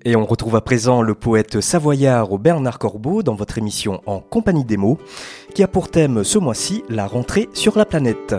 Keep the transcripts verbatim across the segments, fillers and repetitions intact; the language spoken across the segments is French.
Et on retrouve à présent le poète savoyard Bernard Corbeau dans votre émission En compagnie des mots, qui a pour thème ce mois-ci la rentrée sur la planète.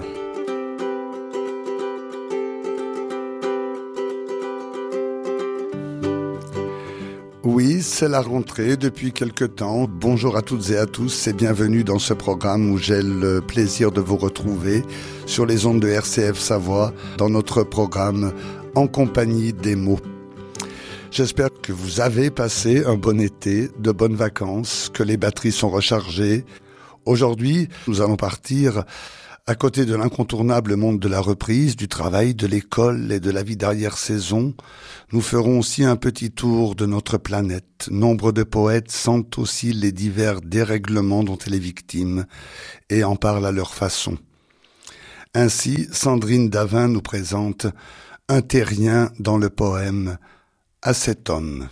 Oui, c'est la rentrée depuis quelque temps. Bonjour à toutes et à tous et bienvenue dans ce programme où j'ai le plaisir de vous retrouver sur les ondes de R C F Savoie dans notre programme En compagnie des mots. J'espère que vous avez passé un bon été, de bonnes vacances, que les batteries sont rechargées. Aujourd'hui, nous allons partir à côté de l'incontournable monde de la reprise, du travail, de l'école et de la vie d'arrière-saison. Nous ferons aussi un petit tour de notre planète. Nombre de poètes sentent aussi les divers dérèglements dont elle est victime et en parlent à leur façon. Ainsi, Sandrine Davin nous présente un terrien dans le poème Acétone.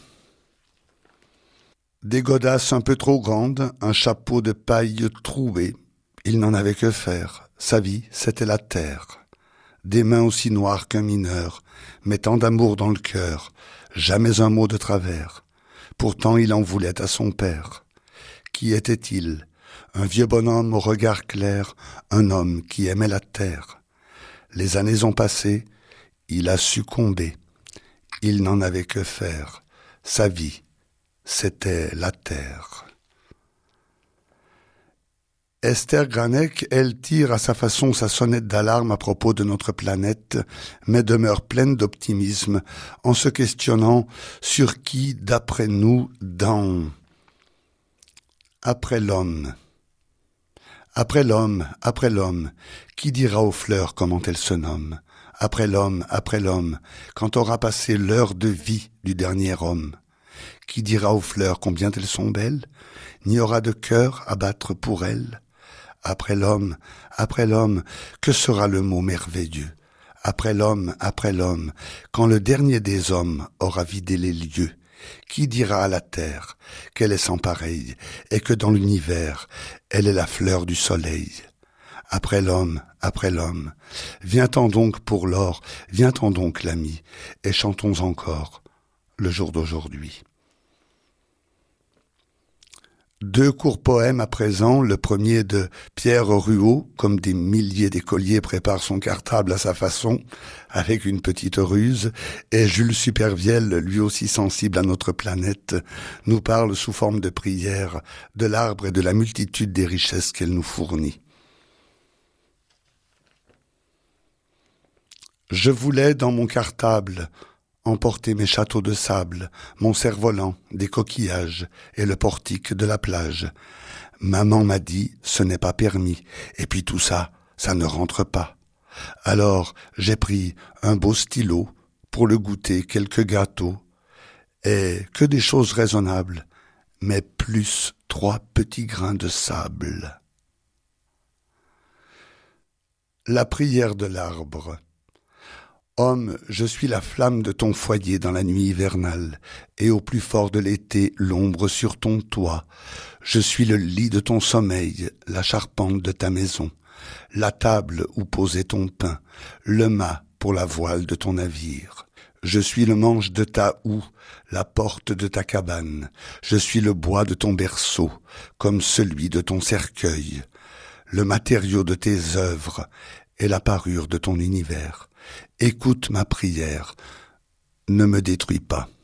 Des godasses un peu trop grandes, un chapeau de paille troué. Il n'en avait que faire. Sa vie, c'était la terre. Des mains aussi noires qu'un mineur, mais tant d'amour dans le cœur, jamais un mot de travers. Pourtant il en voulait à son père. Qui était-il? Un vieux bonhomme au regard clair, un homme qui aimait la terre. Les années ont passé, il a succombé. Il n'en avait que faire. Sa vie, c'était la terre. Esther Granek, elle tire à sa façon sa sonnette d'alarme à propos de notre planète, mais demeure pleine d'optimisme en se questionnant sur qui, d'après nous, dans après l'homme. Après l'homme, après l'homme, qui dira aux fleurs comment elles se nomment? Après l'homme, après l'homme, quand aura passé l'heure de vie du dernier homme, qui dira aux fleurs combien elles sont belles? N'y aura de cœur à battre pour elles? Après l'homme, après l'homme, que sera le mot merveilleux? Après l'homme, après l'homme, quand le dernier des hommes aura vidé les lieux, qui dira à la terre qu'elle est sans pareille et que dans l'univers, elle est la fleur du soleil? Après l'homme, après l'homme, viens-t'en donc pour l'or, viens-t'en donc l'ami, et chantons encore le jour d'aujourd'hui. Deux courts poèmes à présent, le premier de Pierre Ruot, comme des milliers d'écoliers préparent son cartable à sa façon, avec une petite ruse, et Jules Supervielle, lui aussi sensible à notre planète, nous parle sous forme de prière de l'arbre et de la multitude des richesses qu'elle nous fournit. Je voulais dans mon cartable emporter mes châteaux de sable, mon cerf-volant, des coquillages et le portique de la plage. Maman m'a dit, ce n'est pas permis, et puis tout ça, ça ne rentre pas. Alors j'ai pris un beau stylo pour le goûter, quelques gâteaux, et que des choses raisonnables, mais plus trois petits grains de sable. La prière de l'arbre. Homme, je suis la flamme de ton foyer dans la nuit hivernale, et au plus fort de l'été, l'ombre sur ton toit. Je suis le lit de ton sommeil, la charpente de ta maison, la table où poser ton pain, le mât pour la voile de ton navire. Je suis le manche de ta houe, la porte de ta cabane. Je suis le bois de ton berceau, comme celui de ton cercueil, le matériau de tes œuvres et la parure de ton univers. Écoute ma prière, ne me détruis pas.